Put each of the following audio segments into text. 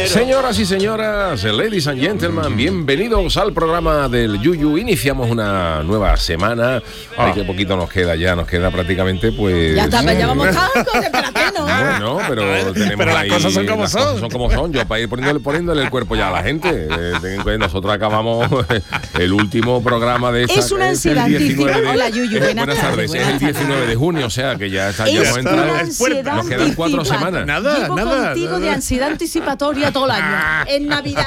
Señoras y señoras, ladies and gentlemen, bienvenidos al programa del Yuyu. Iniciamos una nueva semana. Ay, que poquito nos queda ya, nos queda prácticamente pues... Ya está, ya vamos con espérate, ¿no? Bueno, pero tenemos pero las ahí, cosas son como las son. cosas son como son. Yo para ir poniéndole el cuerpo ya a la gente. Nosotros acabamos el último programa de esta... Es una ansiedad anticipada. Hola, Yuyu, buenas tardes. Es el 19 de junio, o sea que ya está. Es Ya hemos entrado. ansiedad Nos quedan 4 anticipada. semanas. Llevo contigo de ansiedad anticipatoria todo el año. En Navidad,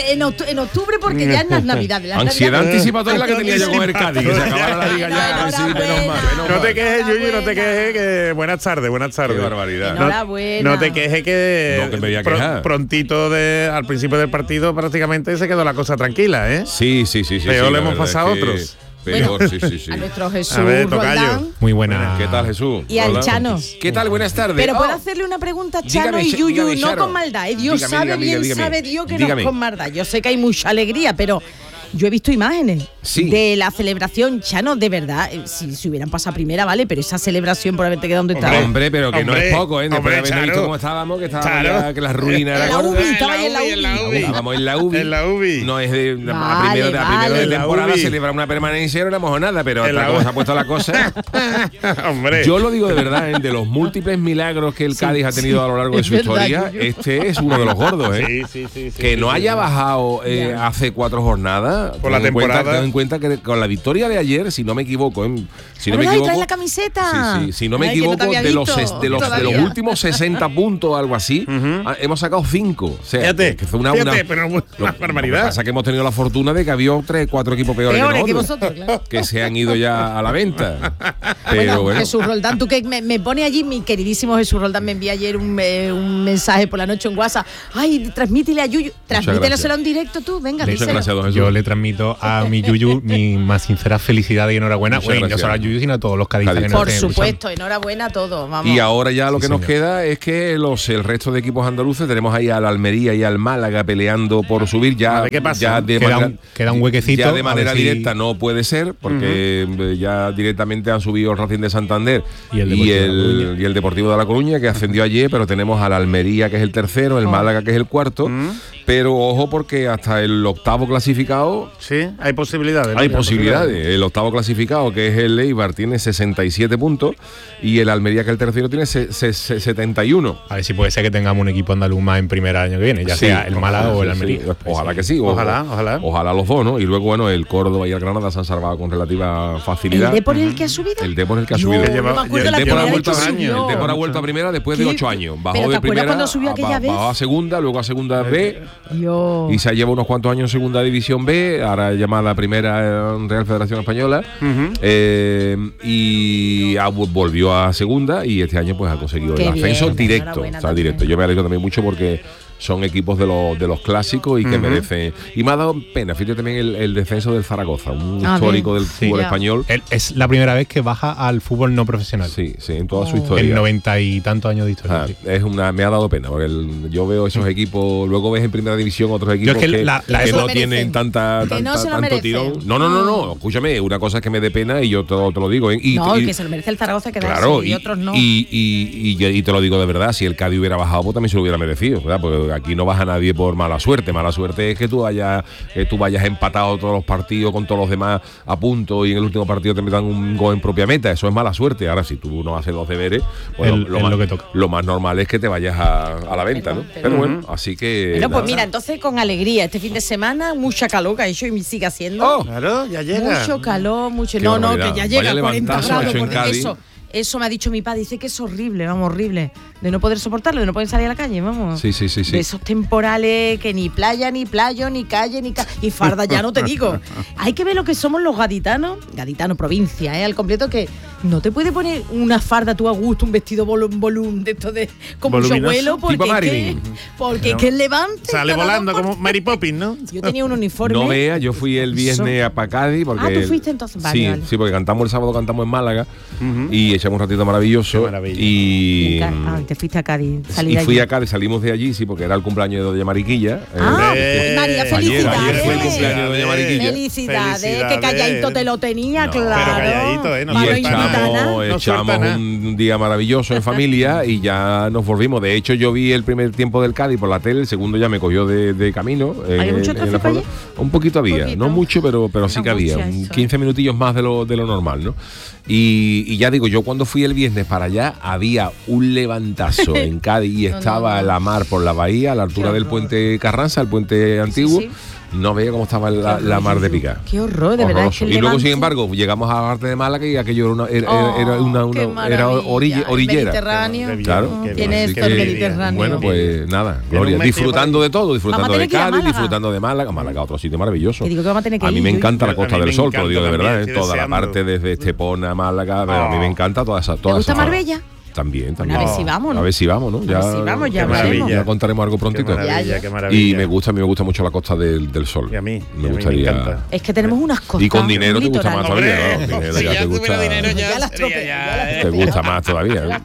en octubre, porque ya en las Navidades. Ansiedad anticipatoria la que tenía yo con el Cádiz, que se acabara la liga ya. Sí, menos mal. No te quejes, Yuyu, no te quejes, que buenas tardes. Qué barbaridad. Enhorabuena. No te quejes que, No, que me voy a quejar. prontito al principio del partido prácticamente se quedó la cosa tranquila, ¿eh? Sí. Pero sí, le hemos pasado a otros. Peor, sí. A nuestro Jesús A ver, tocayo. Roldán Muy buena. ¿Qué tal, Jesús? y al Hola. Chano. ¿Qué tal? Buenas tardes. Pero puedo Oh, hacerle una pregunta a Chano dígame, y Yuyu, dígame, no Charo. con maldad. Dios Dígame, sabe dígame, bien, dígame. sabe Dios que Dígame. no es con maldad. Yo sé que hay mucha alegría, pero yo he visto imágenes Sí. de la celebración. Chano, de verdad, si hubieran pasado primera, vale, pero esa celebración por haberte quedado donde estaba. Hombre, pero que no Hombre, es poco, ¿eh? Después de hombre, haber visto Charo. cómo estábamos, que estábamos Charo. ya, que la ruina era En la gorda. UBI, estaba ahí en la UBI. Estábamos en la UBI. En la UBI. No es de Vale, a primero de vale. temporada La UBI. celebrar una permanencia no éramos nada, pero En hasta la cómo UBI. se ha puesto la cosa. Hombre. Yo lo digo de verdad, ¿eh? De los múltiples milagros que el Cádiz ha tenido a lo largo de es su verdad, historia, Yuyu. este es uno de los gordos, ¿eh? Sí. Que no haya bajado Ya. hace 4 jornadas. Por la ten en cuenta- temporada. ten en cuenta que con la victoria de ayer, si no me equivoco, si no me ¿Verdad? ¿Y equivoco, traes la camiseta? sí, si no me Ay, que no equivoco, te había de los visto de los últimos 60 puntos, algo así, hemos sacado 5. O sea, Fíjate, que fue una pero lo que barbaridad. pasa es que hemos tenido la fortuna de que había 3, 4 equipos peores Peores que que nosotros, vosotros, claro. que se han ido ya a la venta. Pero Bueno, bueno, Jesús Roldán, tú que me pone allí, mi queridísimo Jesús Roldán, me envía ayer un mensaje por la noche en WhatsApp. Ay, transmítele a Yuyu. Transmíteleselo en directo tú, venga, muchas díselo. gracias, don Jesús. Yo le transmito a mi Yuyu mi más sincera felicidad y enhorabuena. Muchas Bueno, y no gracias. solo a Yuyu, sino a todos los cadistas que nos Por estén supuesto, enhorabuena a todos. Vamos. Y ahora ya lo que Sí, nos señor. queda es que el resto de equipos andaluces tenemos ahí al Almería y al Málaga peleando por subir ya. A ver qué pasa. Ya de Queda manera, un- queda un huequecito, Ya de a manera ver si- directa no puede ser, porque ya directamente han subido el Racing de Santander Y el Deportivo de La Coruña. y el Deportivo de La Coruña, que ascendió ayer, pero tenemos al Almería, que es el tercero, el Málaga, que es el cuarto. Pero ojo, porque hasta el octavo clasificado Sí, hay posibilidades. ¿no? hay posibilidades. El octavo clasificado, que es el Eibar, tiene 67 puntos y el Almería, que es el tercero, tiene 71. A ver si puede ser que tengamos un equipo andaluz más en primera año que viene, ya Sí, sea el Málaga o el sí, Almería. sí. Ojalá que sí. Ojalá. Ojalá los dos, ¿no? Y luego, bueno, el Córdoba y el Granada se han salvado con relativa facilidad. ¿El Depor es el que ha subido? El Depor es el que ha No, subido. no me acuerdo El la Depor primera ha vez vuelto que a subió. El Depor ha vuelto a primera después de ¿Qué? 8 años. Bajó ¿Pero te de acuerdas primera, cuando subió aquella vez? bajó a segunda, luego a segunda B Dios. y se ha llevado unos cuantos años en segunda división B, ahora llamada primera Real Federación Española, y volvió a segunda y este año pues ha conseguido Qué el ascenso bien, directo. enhorabuena O sea, también. directo. Yo me alegro también mucho porque son equipos de los clásicos y que merecen. Y me ha dado pena, fíjate también el descenso del Zaragoza, un Ah, histórico bien. del fútbol Ya. español. Es la primera vez que baja al fútbol no profesional. Sí, en toda su En historia. 90 y tantos años de historia. Ah, sí. me ha dado pena porque yo veo esos equipos, luego ves en primera división otros equipos es que que la- que la- no se lo tienen merecen. tanta, Que no se lo tanto merecen. tirón. No, escúchame, una cosa es que me dé pena y yo te lo digo. Y, No, y- que se lo merece el Zaragoza que claro, y otros no. y te lo digo de verdad, si el Cádiz hubiera bajado, pues también se lo hubiera merecido, ¿verdad? Porque aquí no baja nadie por mala suerte. Mala suerte es que tú vayas empatado todos los partidos con todos los demás a punto y en el último partido te metan un gol en propia meta. Eso es mala suerte. Ahora, si tú no haces los deberes, pues Es lo que toca. lo más normal es que te vayas a la venta, ¿no? Pero bueno, así que. Bueno, pues nada. mira, entonces con alegría, este fin de semana, mucha calor que ha hecho y sigue haciendo. Oh, Claro, ya llega. Mucho calor, mucho. Qué No, barbaridad. que ya Vaya llega a 40 levantazo ha grados. hecho en porque Cádiz. Eso me ha dicho mi padre, dice que es horrible, vamos, horrible. De no poder soportarlo, de no poder salir a la calle, vamos. Sí. De esos temporales que ni playa, ni playo, ni calle, y farda, ya no te digo. Hay que ver lo que somos los gaditanos provincia, al completo, que no te puede poner una farda tú a gusto, un vestido volum de esto de como su Voluminoso. abuelo, Tipo porque es Marilyn. que levante. Sale cada volando dos por como Mary Poppins, ¿no? Yo tenía un uniforme. No veas, yo fui el viernes a Cádiz porque. Ah, ¿tú fuiste entonces? Vale, vale. Sí, porque cantamos el sábado, cantamos en Málaga y echamos un ratito maravilloso. Qué maravilla. Y te fuiste a Cádiz. y fui a Cádiz, salimos de allí, sí, porque era el cumpleaños de Doña Mariquilla. María, ayer felicidades. fue el cumpleaños de Doña Mariquilla. Felicidades, que Felicidades. calladito te lo tenía, No, claro. pero calladito, ¿eh? No Y se Para está nada. echamos un día maravilloso en familia y ya nos volvimos. De hecho, yo vi el primer tiempo del Cádiz por la tele, el segundo ya me cogió de camino. ¿Hay mucho tráfico allí? Un poquito había, no mucho, pero sí que había. 15 minutillos más de lo normal, ¿no? Y ya digo, yo cuando fui el viernes para allá, había un levantazo en Cádiz y estaba la mar por la bahía, a la altura del puente Carranza, el puente antiguo. Sí. No veía cómo estaba la mar de picar. Qué horror, de verdad. Es que y luego, sin embargo, llegamos a la parte de Málaga y aquello era orillera. Mediterráneo. Claro. Tiene esto el Mediterráneo. Bueno, pues nada, Gloria, disfrutando de todo, disfrutando de Cádiz, disfrutando de Málaga. Málaga, otro sitio maravilloso. A mí me encanta la Costa del Sol, te lo digo de verdad. Toda la parte desde Estepona, Málaga, pero a mí me encanta toda esa. ¿Te gusta Marbella? También. Bueno, a ver si vamos, ¿no? A ver si vamos, ¿no? Ya contaremos algo prontito. Qué maravilla. Y me gusta mucho la Costa del Sol. Y a mí. Me gustaría. Es que tenemos unas costas. Y con dinero te gusta más todavía, ¿no? Dinero ya te gusta. Te gusta más todavía.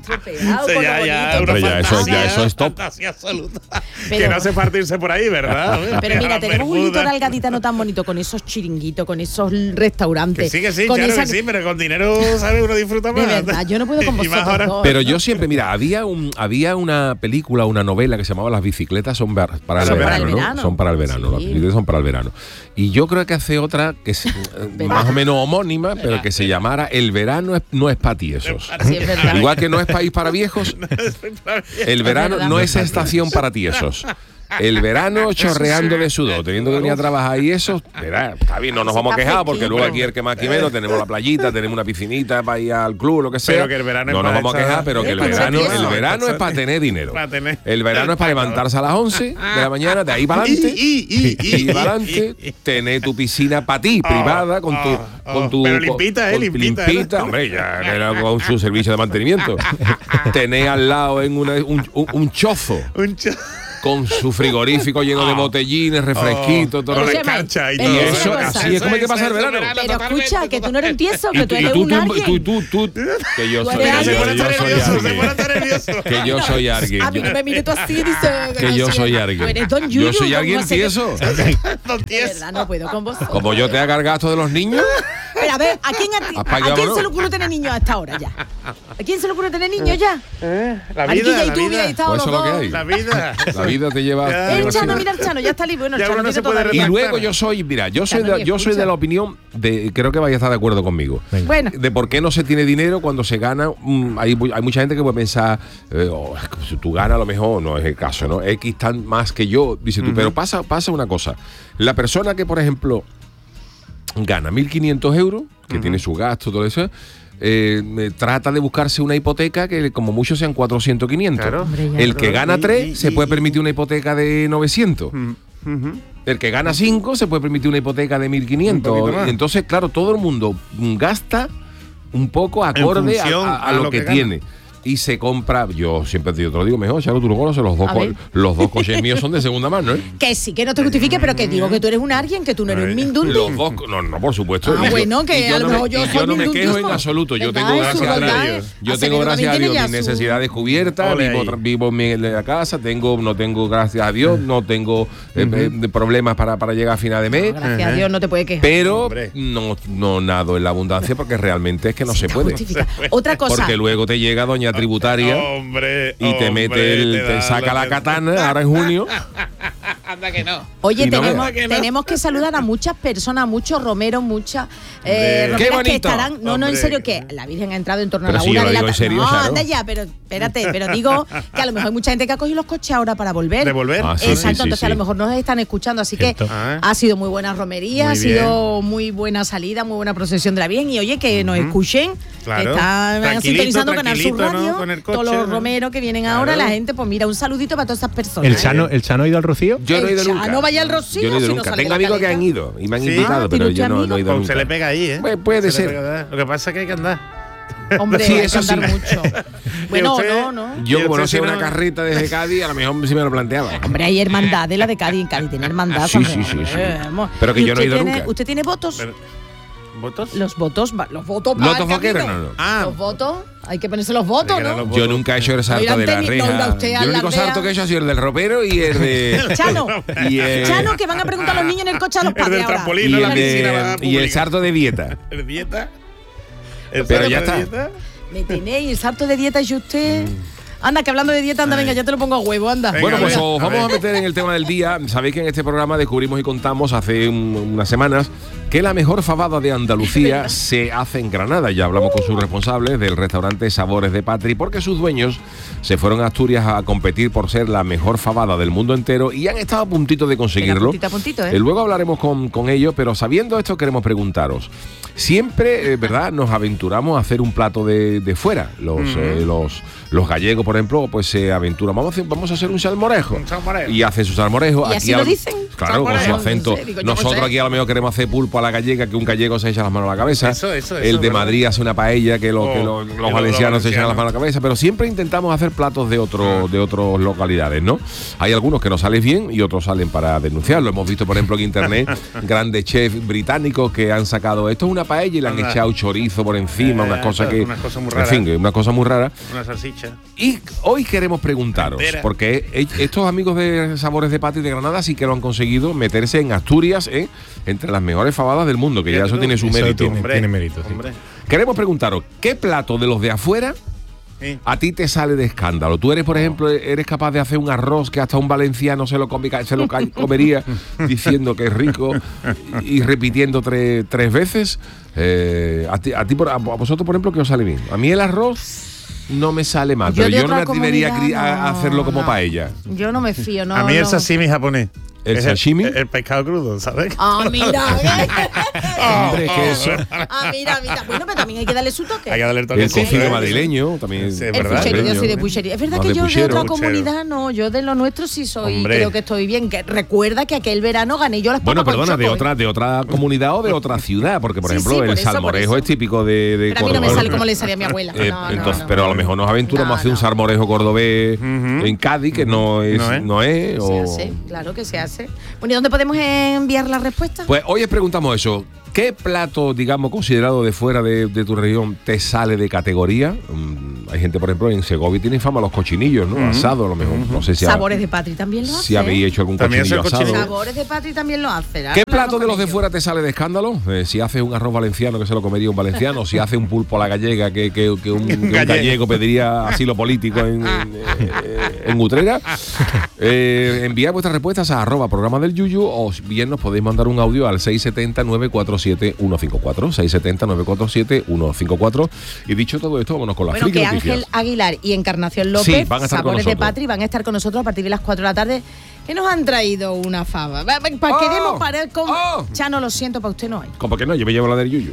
Ya eso es top. Que no hace partirse por ahí, ¿verdad? Pero mira, tenemos un litoral gaditano tan bonito con esos chiringuitos, con esos restaurantes. Que sí, claro que sí, pero con dinero, ¿sabes? Uno disfruta más. De verdad, yo no puedo con vosotros dos. Pero yo siempre, mira, había una película, una novela que se llamaba Las bicicletas son para el verano, ¿no? Son para el verano, sí. Las bicicletas son para el verano. Y yo creo que hace otra que es más o menos homónima, pero que se llamara El verano no es para tiesos. Sí, es verdad. Igual que no es país para viejos, el verano no es estación para tiesos. El verano chorreando de sudor, teniendo que venir a trabajar y eso, verá, está bien, no nos vamos a quejar porque luego aquí el que más que menos tenemos la playita, tenemos una piscinita para ir al club, lo que sea. Pero que el verano no nos vamos a quejar, pero que el verano es para tener dinero. El verano es para levantarse a las 11 de la mañana, de ahí para adelante, y para adelante, tener tu piscina para ti, privada, con tu pero limpita, limpita, hombre, ya con su servicio de mantenimiento. Tener al lado en un chozo. Con su frigorífico lleno de botellines, refresquitos, todo lo escarcha y todo. Y eso, así es como hay que pasar el verano. Pero escucha, que tú no eres un tieso, que tú eres un alguien. Tú, que yo soy alguien. Que yo soy alguien. A mí no me mires tú así, dice. Que yo soy alguien. Yo soy alguien tieso. No puedo con vos. Como yo te haga el gasto de los niños. Pero a ver, ¿a quién se le ocurre tener niños a esta hora ya? ¿A quién se le ocurre tener niños ya? La vida. Pues eso es lo que hay. La vida. La vida te lleva. El Chano, mira el Chano, ya está libre. Bueno, el Chano tiene toda la. Y luego yo soy de la opinión de, creo que vaya a estar de acuerdo conmigo. Bueno. De por qué no se tiene dinero cuando se gana. Hay mucha gente que puede pensar, si tú ganas a lo mejor, no es el caso, ¿no? X tan más que yo, dice tú. Pero pasa una cosa. La persona que, por ejemplo, gana 1.500 euros, que tiene su gasto, todo eso, trata de buscarse una hipoteca que como mucho sean 400, 500. Claro. El que gana 3 se puede permitir una hipoteca de 900. El que gana 5 se puede permitir una hipoteca de 1.500. Entonces, claro, todo el mundo gasta un poco acorde a lo que tiene. Y se compra, yo siempre te lo digo mejor, Charo, tú lo conoces, los dos coches míos son de segunda mano, ¿eh? Que sí, que no te justifique, pero que digo que tú eres un alguien, que tú no eres un mindundi. Los dos, no, por supuesto. Bueno, que a lo mejor yo soy no me quejo en absoluto, yo tengo gracias a Dios mis necesidades cubiertas, vivo en la casa, no tengo, gracias a Dios, no tengo problemas para llegar a final de mes. Gracias a Dios no te puede quejar. Pero no nado en la abundancia porque realmente es que no se puede. Otra cosa. Porque luego te llega doña tributaria y te saca la katana ahora en junio. Anda que no. Oye, tenemos que saludar a muchas personas, muchos romeros, muchas romeras que estarán. No, en serio, que la Virgen ha entrado en torno a la una de la tarde. No, anda ya, pero espérate, pero digo que a lo mejor hay mucha gente que ha cogido los coches ahora para volver. ¿De volver? Exacto, entonces a lo mejor nos están escuchando, así que ha sido muy buena romería, ha sido muy buena salida, muy buena procesión de la Virgen. Y oye, que nos escuchen, que están sintonizando Canal Sur Radio, todos los romeros que vienen ahora, la gente, pues mira, un saludito para todas esas personas. ¿El Chano ha ido al Rocío? Yo no he ido nunca. No vaya al Rocío. Yo no he ido nunca. Tengo amigos que han ido y me han invitado, pero yo no he ido nunca. Se le pega ahí, ¿eh? Pues puede ser. Lo que pasa es que hay que andar. Hombre, hay que andar mucho. Bueno, no. Yo como no sé una carreta desde Cádiz, a lo mejor sí me lo planteaba. Hombre, hay hermandad de la de Cádiz. En Cádiz tiene hermandad. Sí. Pero que yo no he ido nunca. ¿Usted tiene votos? ¿Votos? Los votos ¿Votos vaqueros? No. Los votos, hay que ponerse los votos, ¿no? Yo nunca he hecho el salto de la reja. Yo el único salto que he hecho ha sido el del ropero y el de... Chano, que van a preguntar a los niños en el coche a los padres ahora. Y el salto de dieta. ¿El dieta? Pero ya está. Me tenéis el salto de dieta y usted... Anda, que hablando de dieta, anda, venga, ya te lo pongo a huevo, anda. Venga, Bueno, pues venga. os vamos a meter en el tema del día. Sabéis que en este programa descubrimos y contamos hace unas semanas que la mejor fabada de Andalucía se hace en Granada. Ya hablamos con sus responsables del restaurante Sabores de Patri, porque sus dueños se fueron a Asturias a competir por ser la mejor fabada del mundo entero y han estado a puntito de conseguirlo. Puntito a puntito, ¿eh? Luego hablaremos con ellos, pero sabiendo esto queremos preguntaros. Siempre, ¿verdad?, nos aventuramos a hacer un plato de fuera. Los gallegos, por ejemplo, pues se aventuran. Vamos a hacer un salmorejo. Un salmorejo. Y hacen su salmorejo. ¿Y así lo dicen? Claro, con su Salmorejo. acento. No sé, digo, yo Nosotros no sé. aquí a lo mejor queremos hacer pulpo a la gallega, que un gallego se echa las manos a la cabeza. Eso, El de ¿verdad? Madrid hace una paella, que los valencianos se echan las manos a la cabeza. Pero siempre intentamos hacer platos de otras localidades, ¿no? Hay algunos que nos salen bien y otros salen para denunciarlo. Hemos visto, por ejemplo, en internet grandes chefs británicos que han sacado esto es una paella y le han echado chorizo por encima, unas cosas que... Una cosa muy rara. En fin, que una cosa muy rara. Una salchicha. Y hoy queremos preguntaros, Entera. porque estos amigos de Sabores de Patri de Granada sí que lo han conseguido meterse en Asturias, entre las mejores fabadas del mundo, que ya eso tiene su Eso mérito. tiene mérito, sí. Hombre. Queremos preguntaros, ¿qué plato de los de afuera Sí. a ti te sale de escándalo? Tú eres, por ejemplo, eres capaz de hacer un arroz que hasta un valenciano se lo comería diciendo que es rico y repitiendo tres veces. A vosotros, por ejemplo, ¿qué os sale bien? A mí el arroz no me sale mal, Yo pero de yo no me otra atrevería comunidad, a hacerlo como no. paella. Yo no me fío, no. A mí el no. sashimi japonés. ¿El Es sashimi? El pescado crudo, ¿sabes? Ah, mira. Hombre, es que eso... Ah, mira. Bueno, pero también hay que darle su toque. Hay que darle el El toquecito, cocido ¿eh? madrileño también. Sí, El ¿verdad? puchero, yo soy de Madrileño. puchería. Es verdad Más que de yo puchero. de otra Puchero. comunidad no, yo de lo nuestro sí soy, Hombre. creo que estoy bien. Que recuerda que aquel verano gané yo las Bueno, papas con perdona, choco, de otra comunidad o de otra ciudad, porque por Sí, ejemplo sí, por el eso, por salmorejo eso. es típico de Pero a mí no me Córdoba. sale como le salía a mi abuela. No, Entonces, no. pero a lo mejor nos aventuramos No, a hacer un no. salmorejo cordobés Ujú. en Cádiz, que no es. Se hace, claro que se hace. Bueno, ¿y dónde podemos enviar la respuesta? Pues hoy os preguntamos eso. ¿Qué plato, digamos, considerado de fuera de tu región te sale de categoría? Hay gente, por ejemplo, en Segovia tiene fama los cochinillos, ¿no? Asado, a lo mejor. No sé si, Sabores de Patri también lo hace. si habéis hecho algún También cochinillo es el asado. cochinillo. Sabores de Patri también lo hace. ¿Qué Hablamos plato de con los de ellos. fuera te sale de escándalo? Si haces un arroz valenciano, que se lo comería un valenciano, si haces un pulpo a la gallega, que un gallego pediría asilo político en Utrera. Enviad vuestras respuestas a @programa del Yuyu, o bien nos podéis mandar un audio al 670-947-154. 670-947-154. Y dicho todo esto, vámonos con las Bueno, friki que noticias. Ángel Aguilar y Encarnación López, Sí, van a estar con Sabores de nosotros. Patri, van a estar con nosotros a partir de las 4 de la tarde, que nos han traído una fava. Para que demos para él con... ¡Oh! Chano, lo siento, para usted no hay. ¿Cómo que no? Yo me llevo la del Yuyu.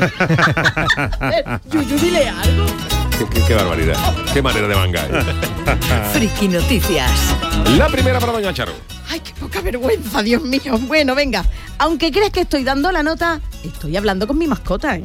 Yuyu, dile algo. Qué barbaridad. Qué manera de mangar. Friki Noticias. La primera para doña Charo. Ay, qué poca vergüenza, Dios mío. Bueno, venga. Aunque creas que estoy dando la nota, estoy hablando con mi mascota, ¿eh?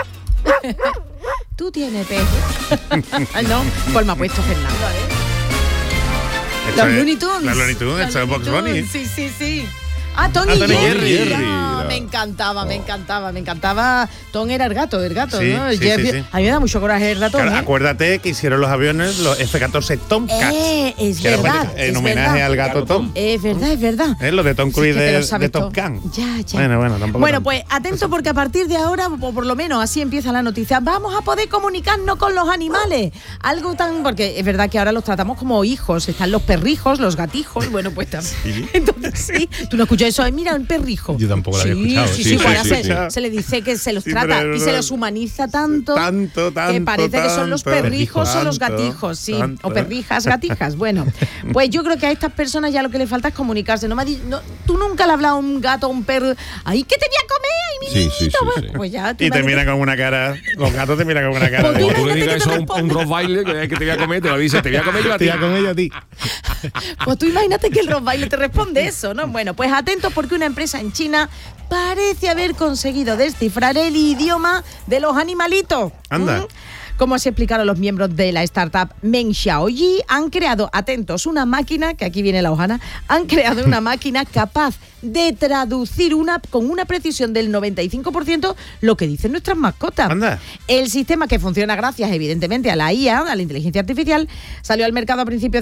Tú tienes perro. No, pues me ha puesto Fernando, Esto Los es- Looney Tunes. Los Looney Tunes, esto es Los Box Looney Bunny. Tunes, Sí. Ah, Tom Ah, y Tom y Jerry. Jerry. Ah, me encantaba. Tom era el gato, Sí, ¿no? sí, Jerry- sí. A mí me da mucho coraje el ratón. Claro, ¿eh? acuérdate que hicieron los aviones los F-14 Tomcat. Es que era verdad. en es homenaje verdad. al gato Tom. Es verdad. Lo de Tom Sí, Cruise que te lo de sabes Top todo. Gun. Ya. Bueno, tampoco Bueno, tanto. pues atento porque a partir de ahora, o por lo menos así empieza la noticia, vamos a poder comunicarnos con los animales. Algo tan... Porque es verdad que ahora los tratamos como hijos. Están los perrijos, los gatijos. Bueno, pues también. Entonces sí. Tú no escuchas eso. Mira, un perrijo. Yo tampoco lo había Sí, escuchado. Sí, Sí, pues ahora sí, se, sí. se le dice que se los Sí, trata pero y se los humaniza tanto, Tanto, que parece que son los tanto. perrijos o los Tanto, gatijos, sí, tanto. o perrijas, gatijas. Bueno, pues yo creo que a estas personas ya lo que le falta es comunicarse. Tú nunca le has hablado a un gato, a un perro, ay, ¿qué te voy a comer? Ay, mi Sí, sí, niñito. sí, Bueno, sí. pues ya. tú Y te imagínate- miran con una cara. Los gatos te miran con una cara. Pues de- tú Cuando tú le imagínate digas que eso te a un responde. Rottweiler, que te voy a comer, te lo dice, te voy a comer yo a ti. Tía, con ella a ti. Pues tú imagínate que el Rottweiler te responde eso, ¿no? Bueno, pues atentos porque una empresa en China parece haber conseguido descifrar el idioma de los animalitos. Anda. Como se explicaron los miembros de la startup Meng Xiaoyi, han creado, atentos, una máquina, que aquí viene la hojana, han creado una máquina capaz de traducir con una precisión del 95% lo que dicen nuestras mascotas. Anda. El sistema, que funciona gracias evidentemente a la IA, a la inteligencia artificial, salió al mercado a principios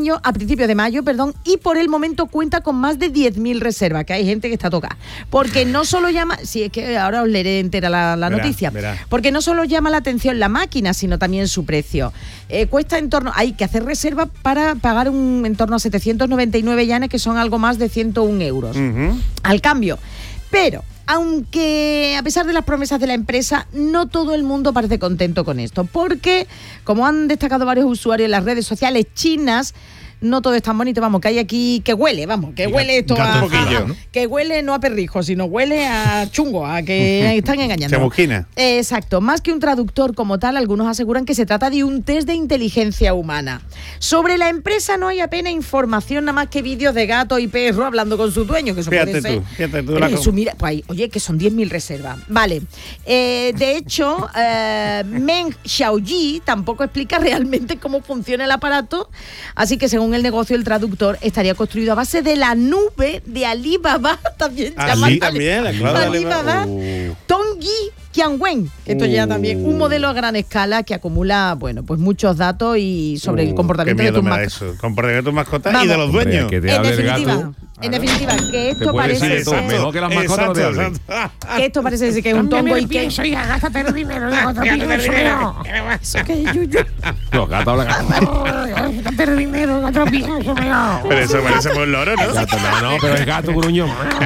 de mayo, y por el momento cuenta con más de 10.000 reservas, que hay gente que está tocada. Porque no solo llama, es que ahora os leeré entera la noticia, porque no solo llama la atención la máquina, sino también su precio. Cuesta hay que hacer reserva para pagar en torno a 799 yenes, que son algo más de 101 euros al cambio. Pero aunque a pesar de las promesas de la empresa, no todo el mundo parece contento con esto, porque, como han destacado varios usuarios en las redes sociales chinas, no todo es tan bonito, que hay aquí que huele, esto que huele no a perrijo, sino huele a chungo, a que están engañando. Chamusquina. Exacto, más que un traductor como tal, algunos aseguran que se trata de un test de inteligencia humana. Sobre la empresa no hay apenas información, nada más que vídeos de gato y perro hablando con su dueño, que eso puede ser. Fíjate tú. Oye, que son 10.000 reservas. Vale. De hecho, Meng Xiaoyi tampoco explica realmente cómo funciona el aparato, así que según el negocio, el traductor estaría construido a base de la nube de Alibaba, también llamada Alibaba, Tongyi Qianwen, que esto ya también un modelo a gran escala que acumula, pues muchos datos y sobre el comportamiento de tus mascotas. Comportamiento de tus mascotas y de los dueños. En definitiva, que esto parece ser mejor que las mascotas no te hablen. Que esto parece que es un tongo y que soy gástate el dinero de otro pienso. Eso que es yuyu. Los gatos hablan. Gástate el dinero de otro pienso. Pero eso parece un loro, ¿no? No, pero es gato gruñón.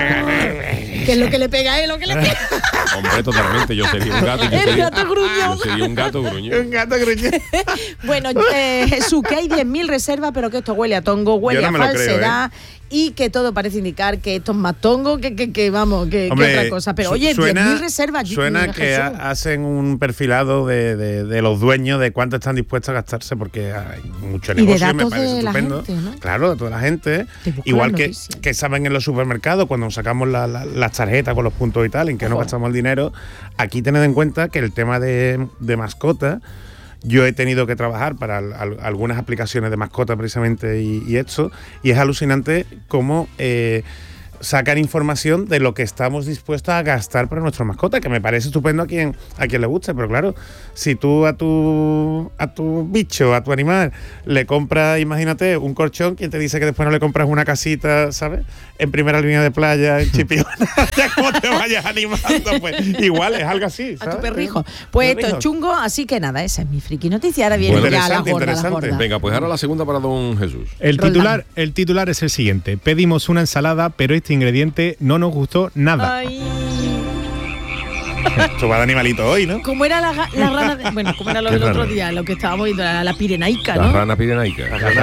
Que es lo que le pega, es lo que le pega. Hombre, totalmente. Yo sería un gato. Gato gruñón. Yo sería un gato gruñón. Un gato gruñón. Bueno, Jesús, que hay 10.000 reservas, pero que esto huele a tongo, huele a falsedad. Y que todo parece indicar que esto es más tongo que otra cosa. Pero oye, 10.000 reservas. Suena que hacen un perfilado de los dueños, de cuánto están dispuestos a gastarse, porque hay mucho negocio y me parece estupendo. Gente, ¿no? Claro, de toda la gente. Igual que saben en los supermercados, cuando sacamos las tarjetas con los puntos y tal, en que no gastamos el dinero. Aquí tened en cuenta que el tema de mascotas, yo he tenido que trabajar para algunas aplicaciones de mascota precisamente y esto, y es alucinante cómo sacan información de lo que estamos dispuestos a gastar para nuestra mascota, que me parece estupendo a quien le guste, pero claro, si tú a tu bicho, a tu animal, le compras, imagínate, un colchón, ¿quién te dice que después no le compras una casita, ¿sabes? En primera línea de playa, en Chipiona, ya como te vayas animando, pues igual es algo así, ¿sabes? A tu perrijo. Pues esto es chungo, así que nada, esa es mi friki noticia. Ahora viene ya la gorda. Venga, pues ahora la segunda para don Jesús. El titular es el siguiente: pedimos una ensalada, pero este ingrediente no nos gustó nada. Ay. Esto va de animalito hoy, ¿no? ¿Cómo era la rana? ¿Cómo era lo del otro día? Lo que estábamos viendo, la pirenaica, ¿no? La rana pirenaica.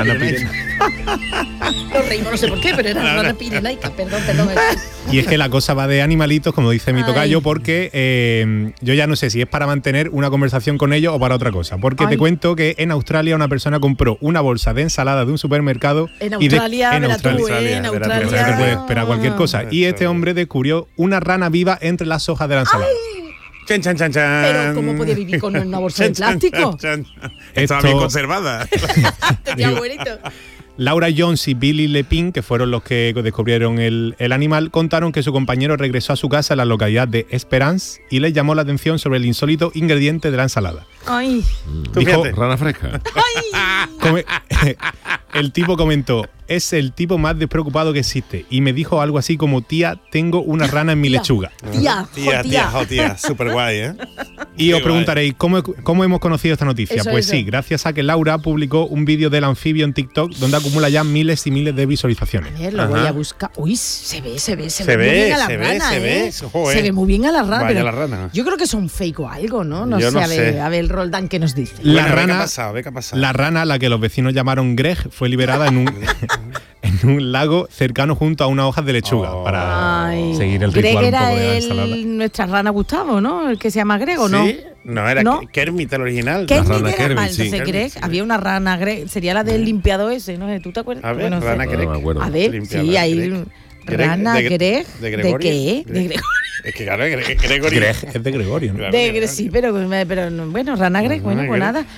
Nos reímos, no sé por qué, pero era la rana pirenaica. Perdón. Y es que la cosa va de animalitos, como dice mi tocayo, porque yo ya no sé si es para mantener una conversación con ellos o para otra cosa. Porque te cuento que en Australia una persona compró una bolsa de ensalada de un supermercado. En Australia. No te puedes esperar cualquier cosa. Y este hombre descubrió una rana viva entre las hojas de la ensalada. Chan, chan, chan, chan. Pero ¿cómo podía vivir con una bolsa de plástico? Estaba bien conservada. Tenía buenito. Laura Jones y Billy Lepin, que fueron los que descubrieron el animal, contaron que su compañero regresó a su casa en la localidad de Esperance y les llamó la atención sobre el insólito ingrediente de la ensalada. Ay. Dijo, rana fresca. El tipo comentó: es el tipo más despreocupado que existe. Y me dijo algo así como: tía, tengo una rana en mi lechuga. Tía, súper guay, ¿eh? Y os preguntaréis, ¿cómo hemos conocido esta noticia? Sí, gracias a que Laura publicó un vídeo del anfibio en TikTok donde acumula ya miles y miles de visualizaciones. A ver, lo voy a buscar. Uy, se ve muy bien a la rana, se ve muy bien a la rana. Vaya la rana. Yo creo que es un fake o algo, ¿no? No sé. A ver, Roldán, ¿qué nos dice? La rana, a la que los vecinos llamaron Greg, fue liberada en un lago cercano junto a unas hojas de lechuga para seguir el ritual un poco de la ensalada. Nuestra rana Gustavo, ¿no? El que se llama Greg, ¿o no? Sí, no, era Kermit el original. Kermit la rana era Kermit, entonces sí. Greg, había una rana Greg, sería la del limpiado ese, ¿no? ¿Tú te acuerdas? A ver, rana Greg. A ver, sí, hay rana Greg. ¿De Gregorio? qué? De Gregorio. Es que claro, Gregorio. Greg es de Gregorio, ¿no? Sí, pero bueno, rana Greg, bueno, pues nada.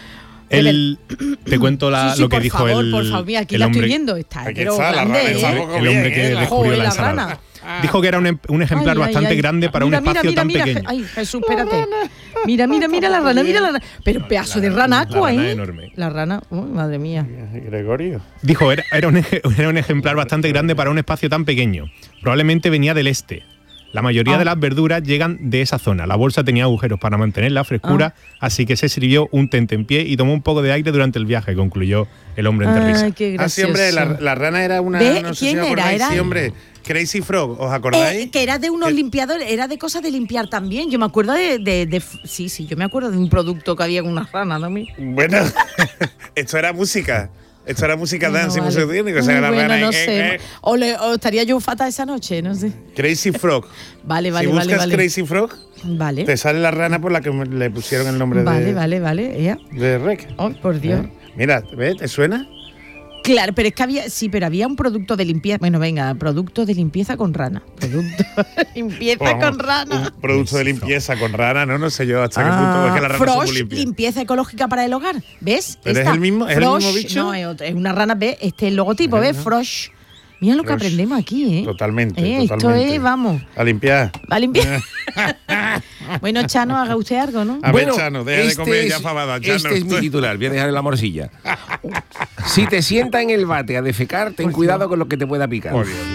Te cuento lo que dijo favor, el por favor, mira, aquí el la hombre, estoy viendo. Está, Aquí pero está, grande, el hombre que descubrió Joder, la la ensalada. rana. Dijo que era un ejemplar bastante grande para un espacio tan pequeño. Ay, Jesús, espérate. Mira la rana, mira la rana. Pero pedazo de ranaco, rana ¿eh? enorme. La rana, madre mía. Gregorio. Dijo, era un ejemplar bastante grande para un espacio tan pequeño. Probablemente venía del este. La mayoría de las verduras llegan de esa zona. La bolsa tenía agujeros para mantener la frescura, así que se sirvió un tentempié y tomó un poco de aire durante el viaje, concluyó el hombre entre risas. Qué gracioso. Sí, hombre, la rana era una... No sé ¿Quién si os acordáis. era? Sí, hombre, Crazy Frog, ¿os acordáis? Que era de unos limpiadores, era de cosas de limpiar también. Yo me acuerdo sí, yo me acuerdo de un producto que había con unas ranas también. Bueno, esto era música. Esto era música dance y vale. música técnica. O sea, la rana no sé. O estaría yo fatal esa noche, no sé. Crazy Frog. Vale, si buscas vale. Crazy Frog, Vale. te sale la rana por la que le pusieron el nombre Vale. Ella. de Rec. Oh, por Dios. Mira, ¿ves? ¿Te suena? Claro, pero es que había un producto de limpieza. Bueno, venga, producto de limpieza con rana. Producto de limpieza con rana. Un producto de limpieza con rana, no sé yo hasta qué punto es que las ranas son muy Frosh, limpias. limpieza ecológica para el hogar. ¿Ves? ¿Pero Esta, es el mismo Frosh, bicho? No, es una rana, ¿ves? Este es el logotipo, ¿ves? Frosh. Mira lo que Frosh. aprendemos aquí, ¿eh? Totalmente. Esto es, vamos. A limpiar. A limpiar. Bueno, Chano, haga usted algo, ¿no? A ver, Chano, deja de comer ya fabada, Chano. Este es mi titular, voy a dejar en la morcilla. Si te sientas en el bate a defecar, ten cuidado con lo que te pueda picar. Oh, Dios.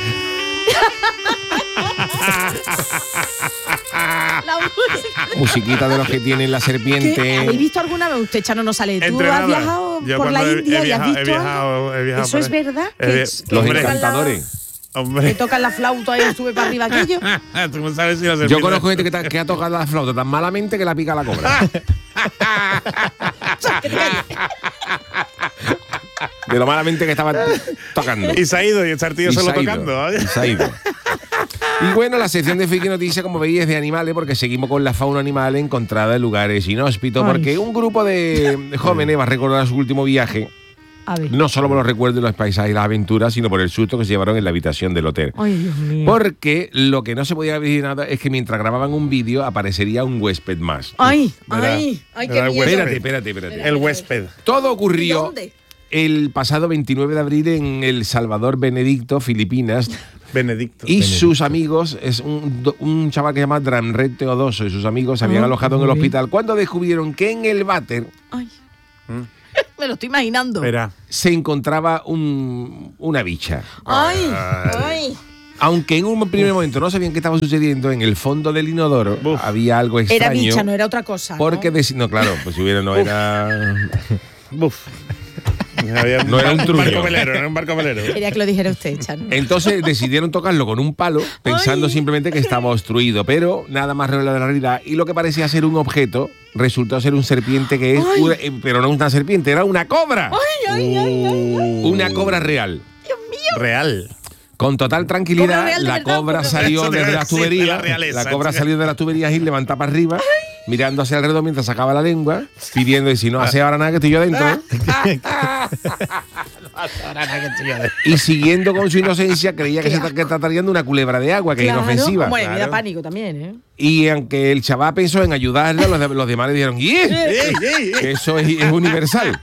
La música. Musiquita de los que tienen la serpiente. ¿Habéis visto alguna vez? Usted, Chano, no sale. ¿Tú Entrenada. has viajado Yo por la cuando India y has he visto viajado ¿Eso por es ahí. verdad? Los Los tocan encantadores. Que Hombre, tocan la flauta y sube para arriba aquello. tú no sabes si la Yo serpiente- conozco gente que ha tocado la flauta tan malamente que la pica la cobra. De lo malamente que estaba tocando. Y se ha ido y está el tío Y solo se ha ido, tocando. y se ha ido. Y bueno, la sección de Friki Noticias, como veis, es de animales, porque seguimos con la fauna animal encontrada en lugares inhóspitos, Ay. porque un grupo de jóvenes va a recordar su último viaje, A ver. no solo por los recuerdos de los paisajes y las aventuras, sino por el susto que se llevaron en la habitación del hotel. Ay, Dios mío. Porque lo que no se podía haber nada es que mientras grababan un vídeo aparecería un huésped más. Ay, Verá, qué verá el miedo. huésped. Espérate. El huésped. Todo ocurrió ¿Dónde? el pasado 29 de abril en El Salvador, Benedicto, Filipinas. Benedicto. Y sus amigos, es un chaval que se llama Dramred Teodoso, y sus amigos se habían alojado en el muy bien. hospital cuando descubrieron que en el váter Ay. Me lo estoy imaginando. Verá. se encontraba una bicha. Ay. Aunque en un primer momento no sabían qué estaba sucediendo, en el fondo del inodoro había algo extraño. Era bicha, no era otra cosa. Porque no, claro, pues si hubiera no era. Buf. No era un trullo. barco velero, era un barco velero. Quería que lo dijera usted, Chano. Entonces decidieron tocarlo con un palo, pensando Ay. simplemente que estaba obstruido, pero nada más revelado de la realidad. Y lo que parecía ser un objeto resultó ser un serpiente que es, pero no una serpiente, era una cobra. Una cobra real. Real. Con total Cobra tranquilidad, real de la verdad, cobra porque- salió Eso te desde iba a las decir, de tuberías. la realeza, La cobra sí. salió de las tuberías y levantaba para arriba, mirando hacia alrededor mientras sacaba la lengua, pidiendo, y si no hace ahora nada que estoy yo adentro. Y siguiendo con su inocencia, creía que se trataría de una culebra de agua, que es inofensiva. Bueno, me da Claro. pánico también, ¿eh? Y aunque el chaval pensó en ayudarle, los demás le dijeron, que eso es universal.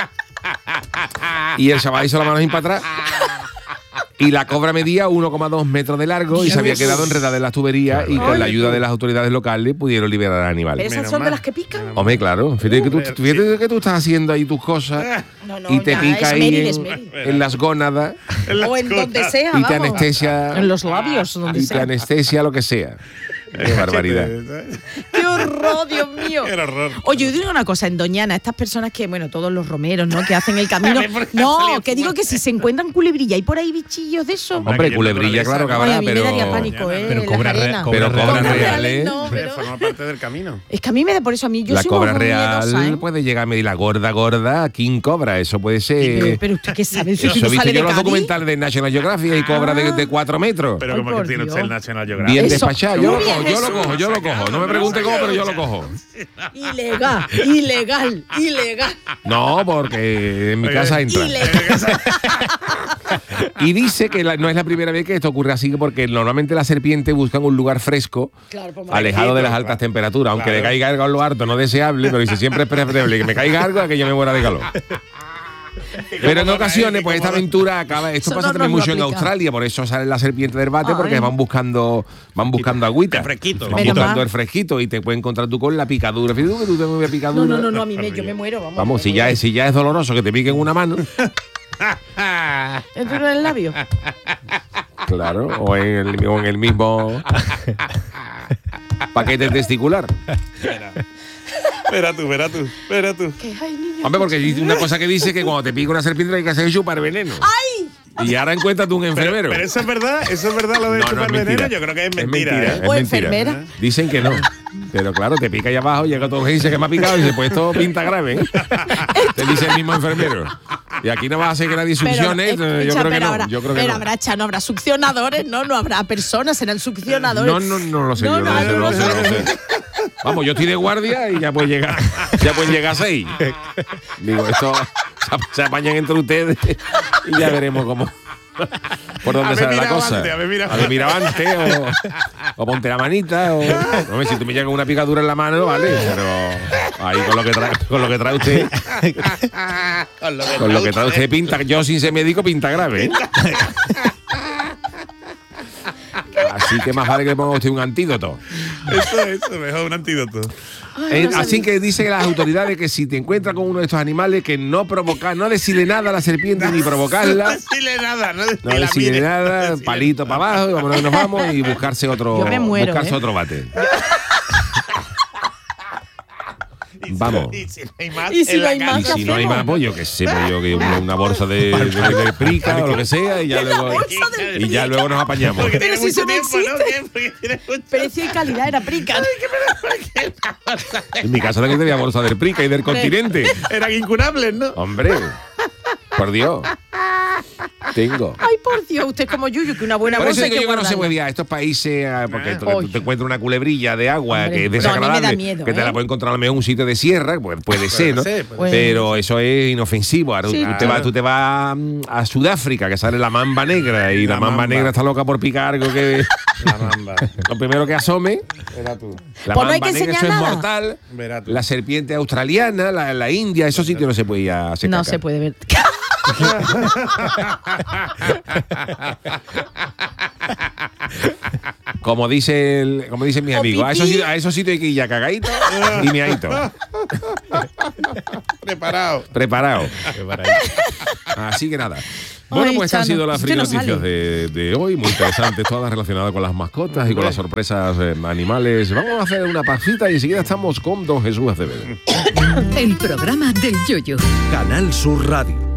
Y el chaval hizo la mano así para atrás. Y la cobra medía 1,2 metros de largo y se había quedado enredada en las tuberías, y con la ayuda de las autoridades locales pudieron liberar al animal. Pero esas Menos son de mal. las que pican. Hombre, claro. Fíjate que tú estás haciendo ahí tus cosas No, y te ya, pica es ahí Meryl, es Meryl. en las gónadas O en donde sea, y te vamos. anestesia. En los labios, donde Y te sea. anestesia lo que sea. Qué barbaridad. ¡Qué horror, Dios mío! Qué horror. Oye, yo digo una cosa, en Doñana, estas personas que, bueno, todos los romeros, ¿no? Que hacen el camino. No, que digo que si se encuentran culebrilla y por ahí bichillos de eso. Hombre, culebrilla, claro que Ay, habrá, a mí me pero. daría pánico, ¿eh? Pero las cobra arenas. cobra Pero cobras real. reales. No, pero- Forma parte del camino. Es que a mí me da por eso, a mí yo La soy cobra muy real miedosa, ¿eh? puede llegar a medir la gorda, King Cobra. Eso puede ser. Pero usted qué sabe, si Eso tú he visto sales yo de los Cádiz. documentales de National Geographic y cobra de 4 metros. Pero Ay, como por que tiene Dios. usted el National Geographic. Bien Eso. despachado. Yo lo Muy cojo, bien, yo lo Jesús. cojo, yo lo cojo. No me pregunte cómo, pero yo lo cojo. Ilegal. No, porque en mi casa entra. Ilegal. Y dice que no es la primera vez que esto ocurre así, porque normalmente las serpientes buscan un lugar fresco, alejado de las altas temperaturas. Aunque le caiga algo a lo harto, no deseable, pero dice siempre es preferible que me caiga algo a que yo me muera de calor. Pero en ocasiones, pues esta aventura acaba. Esto pasa también mucho en Australia, por eso sale la serpiente del bate, porque van buscando agüita. El fresquito. Van buscando el fresquito y te puedes encontrar tú con la picadura. Fíjate que tú te mueves picadura. No, a mí yo me muero. Vamos, si ya es doloroso que te piquen una mano. ¿Entro en el labio? Claro, o en el mismo paquete testicular. Espera tú. Hombre, porque dice una cosa que dice que cuando te pica una serpiente hay que hacer chupar veneno. ¡Ay! Y ahora encuéntrate un enfermero. Pero eso es verdad lo de chupar veneno, yo creo que es mentira. Es mentira. Enfermera. Dicen que no. Pero claro, te pica ahí abajo, llega todo y dice que me ha picado y dice, pues esto pinta grave, ¿eh? Te dice el mismo enfermero. Y aquí no vas a hacer que nadie succione, yo creo que no. Pero habrá succionadores, no habrá personas, serán succionadores. No lo sé, yo no lo sé. Vamos, yo estoy de guardia y ya pueden llegar a 6. Digo, esto se apañan entre ustedes y ya veremos cómo. Por dónde sale la cosa. A ver, mira antes o ponte la manita o si tú me llegas una picadura en la mano, vale, pero ahí con lo que trae usted. Con lo que trae usted pinta, yo sin ser médico pinta grave, ¿eh? Así que más vale que le ponga usted un antídoto. Eso, mejor un antídoto. Así que dicen las autoridades que si te encuentras con uno de estos animales, que no decirle nada a la serpiente ni provocarla. No decirle nada, palito para abajo, y vámonos que nos vamos y buscarse otro bate. Vamos. Y si no hay más, y si no hay más, pues yo qué sé, que una bolsa de prica o lo que sea, y ya luego nos apañamos. Pero si eso no existe. Precio y calidad era prica. En mi casa también tenía bolsa de prica y del continente. Eran incurables, ¿no? Hombre, por Dios. Tengo. Ay, por Dios, usted es como Yuyu, que una buena por bolsa eso hay que digo que no se guardarla. puede a estos países, porque tú te encuentras una culebrilla de agua, Hombre, que es no, a mí me desagradable, da miedo, que te la puede encontrar a lo mejor en un sitio de sierra, pues puede ser, ¿no? Pero eso es inofensivo. Ahora Sí, tú te vas a Sudáfrica, que sale la mamba negra, y la mamba negra está loca por picar algo que... La mamba. Lo primero que asome... Era tú. La Pues no mamba hay que negra, eso es enseñar nada. mortal. Verá tú. La serpiente australiana, la India, esos sitios no se puede ir a hacer No caca. se puede ver. Como dicen mis amigos, a esos sitios hay que ir ya cagadito y meadito. Preparado. Así que nada. Bueno, Ay, pues estas han Chano, sido las usted free no noticias sale. de hoy, muy interesantes, todas relacionadas con las mascotas y con las sorpresas animales. Vamos a hacer una pasita y enseguida estamos con don Jesús Acevedo. El programa del Yoyo. Canal Sur Radio.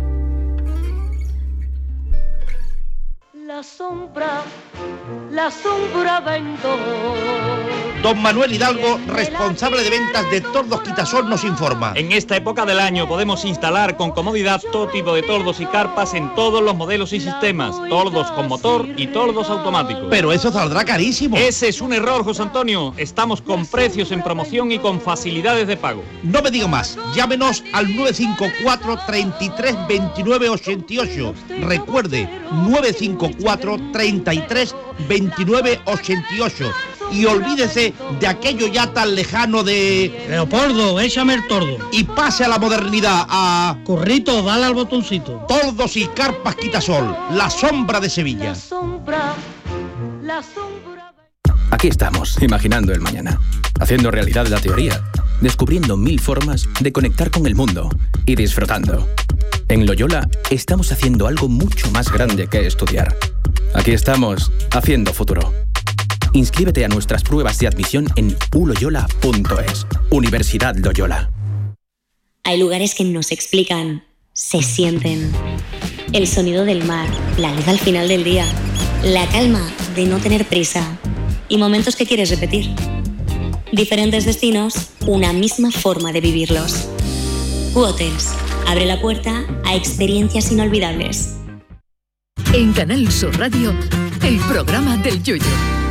La sombra vendo. Don Manuel Hidalgo, responsable de ventas de Tordos Quitasol, nos informa. En esta época del año podemos instalar con comodidad todo tipo de tordos y carpas en todos los modelos y sistemas, tordos con motor y tordos automáticos. Pero eso saldrá carísimo. Ese es un error, José Antonio. Estamos con precios en promoción y con facilidades de pago. No me diga más, llámenos al 954 33 29 88. Recuerde, 954 33 29 88. Y olvídese de aquello ya tan lejano de... Leopoldo, échame el tordo. Y pase a la modernidad, a... Corrito, dale al botoncito. Tordos y carpas Quitasol, la sombra de Sevilla. La sombra. Aquí estamos, imaginando el mañana, haciendo realidad la teoría, descubriendo 1000 formas de conectar con el mundo y disfrutando. En Loyola estamos haciendo algo mucho más grande que estudiar. Aquí estamos, haciendo futuro. Inscríbete a nuestras pruebas de admisión en uloyola.es. Universidad Loyola. Hay lugares que no se explican, se sienten. El sonido del mar, la luz al final del día, la calma de no tener prisa y momentos que quieres repetir. Diferentes destinos, una misma forma de vivirlos. U-Hotels abre la puerta a experiencias inolvidables. En Canal Sur Radio, el programa del Yoyo.